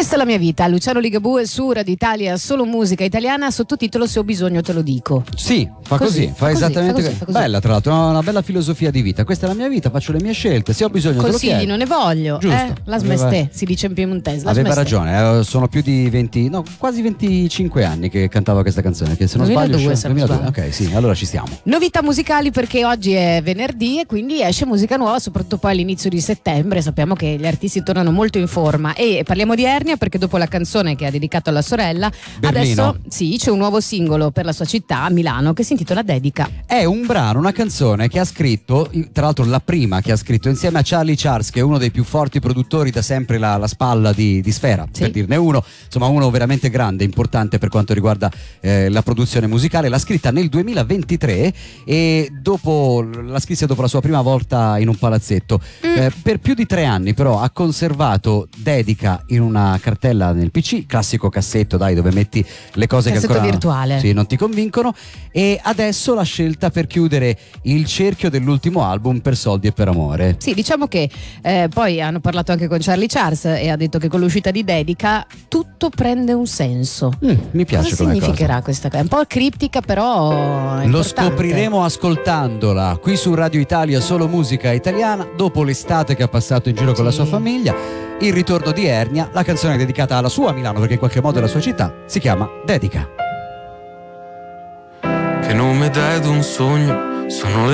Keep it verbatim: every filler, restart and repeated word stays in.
Questa è la mia vita, Luciano Ligabue su Radio Italia, solo musica italiana, sottotitolo Se ho bisogno te lo dico. Sì, fa così, Così, fa, fa così, esattamente fa così, fa così. Bella, tra l'altro, una bella filosofia di vita. Questa è la mia vita, faccio le mie scelte, se ho bisogno te lo Consigli chiedo. non ne voglio, Giusto. eh? La Aveva- smestè, si dice in piemontese. La Aveva smestè. ragione, eh, sono più di venti, no, quasi venticinque anni che cantava questa canzone, che se non duemiladue, sbaglio se non duemiladue. sbaglio. Ok, sì, allora ci stiamo. Novità musicali perché oggi è venerdì e quindi esce musica nuova, soprattutto poi all'inizio di settembre. Sappiamo che gli artisti tornano molto in forma e parliamo di Ernia perché dopo la canzone che ha dedicato alla sorella, Berlino. adesso sì, c'è un nuovo singolo per la sua città, Milano, che si intitola Dedica. È un brano, una canzone che ha scritto, tra l'altro la prima che ha scritto insieme a Charlie Charles, che è uno dei più forti produttori, da sempre la, la spalla di, di Sfera, Sì. per dirne uno, insomma uno veramente grande, importante per quanto riguarda eh, la produzione musicale. L'ha scritta nel duemilaventitré e dopo l'ha scritta dopo la sua prima volta in un palazzetto. Mm. Eh, per più di tre anni però ha conservato Dedica in una cartella nel P C, classico cassetto, dai, dove metti le cose che Cassetto ancora virtuale. sì, non ti convincono, e adesso l'ha scelta per chiudere il cerchio dell'ultimo album, Per soldi e per amore. Sì, diciamo che eh, poi hanno parlato anche con Charlie Charles e ha detto che con l'uscita di Dedica tutto prende un senso. Mm, mi piace Cosa come significherà cosa. questa cosa? È un po' criptica, però è Lo importante. scopriremo ascoltandola qui su Radio Italia, solo musica italiana, dopo l'estate che ha passato in giro con la Sì. sua famiglia. Il ritorno di Ernia, la canzone dedicata alla sua Milano, perché in qualche modo è la sua città, si chiama Dedica. Che nome dai ad un sogno? Sono le